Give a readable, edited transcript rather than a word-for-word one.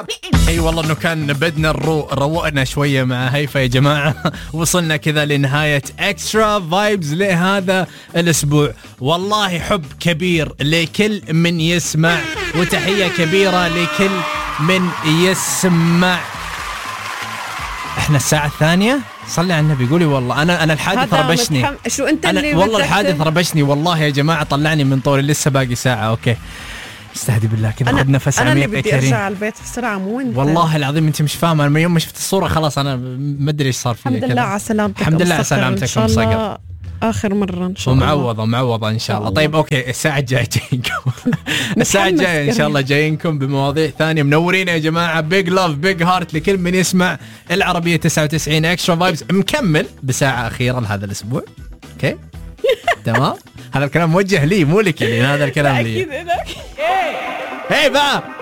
اي والله انه كان بدنا روقنا شويه مع هيفا يا جماعه. وصلنا كذا لنهايه اكسترا فايبز لهذا الاسبوع. والله حب كبير لكل من يسمع، وتحيه كبيره لكل من يسمع. احنا الساعه الثانيه، صلي على النبي. قولي والله انا الحادث ربشني. شو انت اللي والله الحادث ربشني والله يا جماعه، طلعني من طوري. لسه باقي ساعه. اوكي استهدي بالله كذا، خذ نفس عميق. انا اللي بدي ارجع على البيت بسرعه، مو انت. والله العظيم انت مش فاهمه. انا من يوم ما شفت الصوره خلاص انا ما ادري ايش صار فيا. الحمد لله على سلامتك. الحمد لله على سلامتك ام صقر. اخر مره ان شاء الله. ومعوضه ان شاء الله. طيب اوكي الساعه الجايه جايينكم. الساعه الجايه ان شاء الله جايينكم بمواضيع ثانيه. منورين يا جماعه. بيج لاف بيج هارت لكل من يسمع العربيه 99 اكسترا فايبز. مكمل بساعه اخيره لهذا الاسبوع. اوكي تمام. هذا الكلام موجه لي مو لك، يعني هذا الكلام لي. اكيد لك. هي بقى